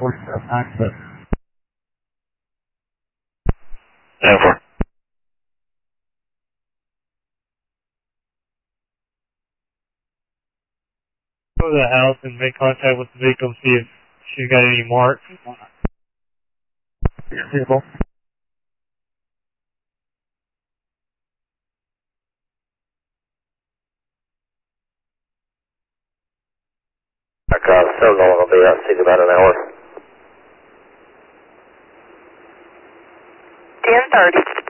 for access. Over. Go to the house and make contact with the victim, see if she's got any marks. Vehicle. Still going to be out, take about an hour. 10:30.